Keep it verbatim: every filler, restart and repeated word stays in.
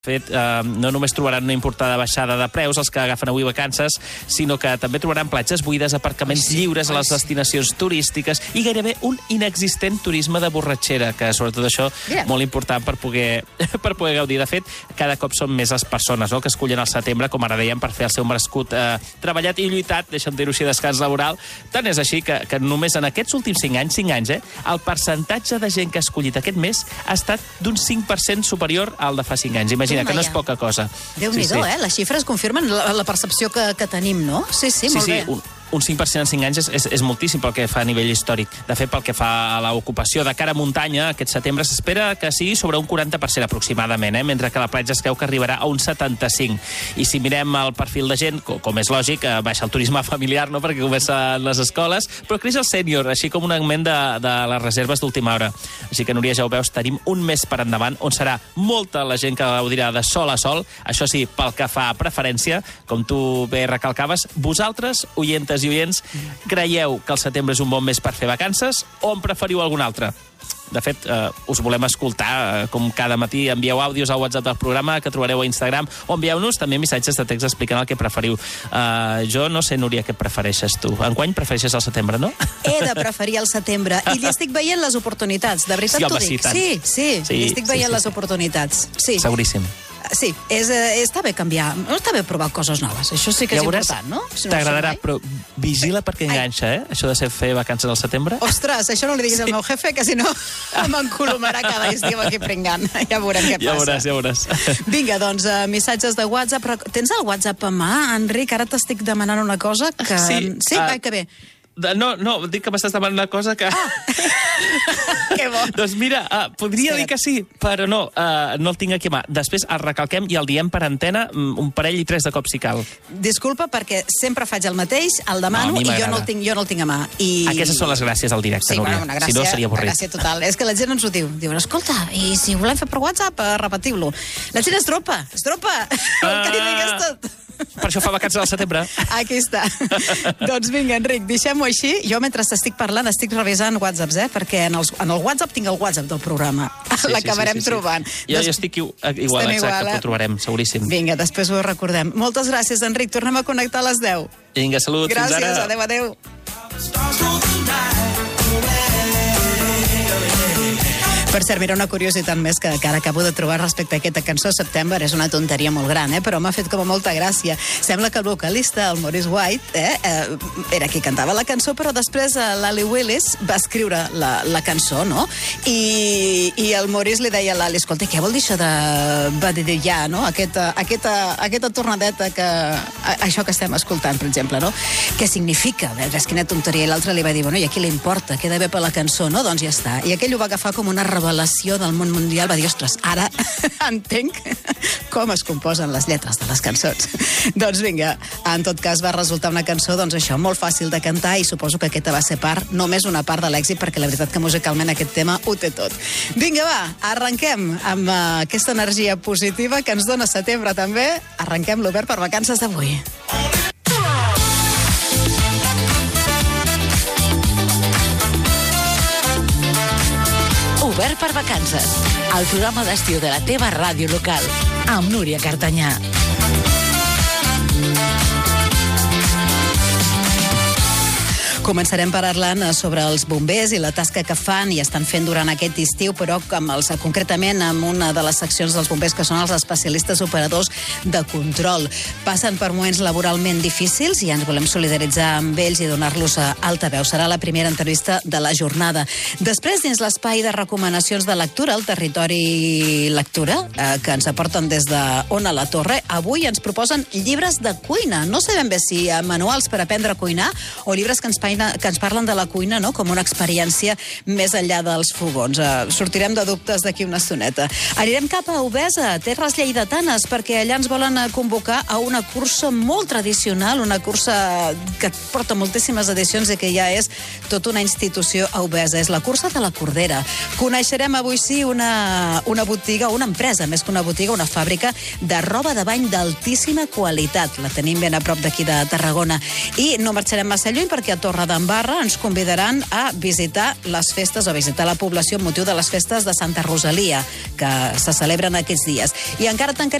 De fet, eh, no només trobaran una importada baixada de preus els que agafen avui vacances, sinó que també trobaran platges buides, aparcaments sí, lliures a les sí. destinacions turístiques i gairebé un inexistent turisme de borratxera, que sobretot això Mira. molt important per poder, per poder gaudir. De fet, cada cop són més les persones no?, que escullen el setembre, com ara dèiem, per fer el seu merescut eh, treballat i lluitat, deixa'm dir-ho així, descans laboral. Tant és així que, que només en aquests últims cinc anys, cinc anys, eh, el percentatge de gent que ha escollit aquest mes ha estat d'un cinc per cent superior al de fa cinc anys. Imagina, que no és poca cosa. Déu-n'hi-do, sí, sí. eh? Les xifres confirmen la, la percepció que, que tenim, no? Sí, sí, sí molt sí, bé. Un, un cinc per cent en cinc anys és, és, és moltíssim pel que fa a nivell històric. De fet, pel que fa a l'ocupació de cara a muntanya, aquest setembre s'espera que sigui sobre un quaranta per cent aproximadament, eh? mentre que la platja es creu que arribarà a un setanta-cinc. I si mirem el perfil de gent, com, com és lògic, eh, baixa el turisme familiar, no?, perquè comencen les escoles, però creix el sènior, així com un augment de, de les reserves d'última hora. Així que, Núria, ja ho veus, tenim un mes per endavant on serà molta la gent que gaudirà de sol a sol. Això sí, pel que fa a preferència, com tu bé recalcaves, vosaltres, oientes i oients, creieu que el setembre és un bon mes per fer vacances o en preferiu algun altre? De fet, eh, us volem escoltar, eh, com cada matí envieu àudios al WhatsApp del programa que trobareu a Instagram, o envieu-nos també missatges de text explicant el que preferiu. Eh, jo no sé, Núria, què prefereixes tu. Enguany prefereixes el setembre, no? He de preferir el setembre i li estic veient les oportunitats, de veritat sí, t'ho home, dic. Sí, sí, sí, sí, li estic veient sí, sí, les oportunitats. Sí. Seguríssim. Sí, és, eh, està bé canviar, està bé provar coses noves, això sí que ja és veuràs, important, no? Si no t'agradarà, ho sé però vigila perquè enganxa, eh? Això de ser fer vacances al setembre. Ostres, això no li diguis sí. al meu jefe, que si no m'encolomarà cada estiu aquí pringant. Ja veurem què passa. Ja veuràs, ja veuràs. Vinga, doncs, uh, missatges de WhatsApp. Tens el WhatsApp a mà, Enric? Ara t'estic demanant una cosa que... Sí, sí uh, vai, que bé. No, no, dic que m'estàs demanant una cosa que... Ah. Que bo. Doncs mira, uh, podria Espera't. dir que sí, però no, uh, no el tinc aquí a mà. Després el recalquem i el diem per antena un parell i tres de cop si cal. Disculpa, perquè sempre faig el mateix, el demano, no, i jo no el tinc, jo no el tinc a mà. I... Aquestes són les gràcies del directe, sí, Núria. Bueno, una gràcia, si no, seria avorrit. Una gràcia total. És que la gent ens ho diu. Diuen, escolta, i si ho volem fer per WhatsApp, repetiu-lo. La gent es dropa, es dropa. Uh... El que li digues tot. Per això fa vacances al setembre. Aquí està. Doncs vinga, Enric, deixem-ho així. Jo, mentre t'estic parlant, estic revisant WhatsApps, eh? Perquè en, els, en el WhatsApp tinc el WhatsApp del programa. Sí, L'acabarem sí, sí, sí, trobant. Sí. Jo, jo estic igual, exacte, igual, eh? Ho trobarem, seguríssim. Vinga, després ho recordem. Moltes gràcies, Enric. Tornem a connectar a les deu. Vinga, salut, gràcies, fins ara. Gràcies, adeu, adeu. Per cert, mira, una curiositat més que, que ara acabo de trobar respecte a aquesta cançó, September, és una tonteria molt gran, eh? Però m'ha fet com a molta gràcia. Sembla que el vocalista, el Maurice White, eh? Eh, era qui cantava la cançó, però després eh, l'Ali Willis va escriure la, la cançó, no? I, i el Maurice li deia a l'Ali, escolta, què vol dir això de badidillar, no? Aquesta, aquesta, aquesta tornadeta que... A, això que estem escoltant, per exemple, no? Què significa? Ves quina tonteria. I l'altre li va dir, bueno, i a qui li importa? Queda bé per la cançó, no? Doncs ja està. I aquell ho va agafar com una revelació del món mundial, va dir, ostres, ara entenc com es composen les lletres de les cançons. Doncs vinga, en tot cas va resultar una cançó, doncs això, molt fàcil de cantar i suposo que aquesta va ser part, només una part de l'èxit, perquè la veritat que musicalment aquest tema ho té tot. Vinga, va, arrenquem amb uh, aquesta energia positiva que ens dona setembre també. Arrenquem l'Obert per vacances d'avui. Obert per vacances, el programa d'estiu de la teva ràdio local, amb Núria Cartanyà. Començarem parlant sobre els bombers i la tasca que fan i estan fent durant aquest estiu, però amb els, concretament amb una de les seccions dels bombers que són els especialistes operadors de control. Passen per moments laboralment difícils i ens volem solidaritzar amb ells i donar-los altaveu. Serà la primera entrevista de la jornada. Després, dins l'espai de recomanacions de lectura, el territori lectura, eh, que ens aporten des de Ona la Torre, avui ens proposen llibres de cuina. No sabem bé si manuals per aprendre a cuinar o llibres que ens que ens parlen de la cuina, no?, com una experiència més enllà dels fogons. Uh, sortirem de dubtes d'aquí una estoneta. Anirem cap a Obesa, terres lleidatanes, perquè allà ens volen convocar a una cursa molt tradicional, una cursa que porta moltíssimes edicions i que ja és tota una institució a Obesa. És la cursa de la Cordera. Coneixerem avui sí una, una botiga, una empresa, més que una botiga, una fàbrica de roba de bany d'altíssima qualitat. La tenim ben a prop d'aquí de Tarragona. I no marxarem massa lluny perquè a Torre Torredembarra ens convidaran a visitar les festes, o visitar la població amb motiu de les festes de Santa Rosalia, que se celebren aquests dies. I encara tancarem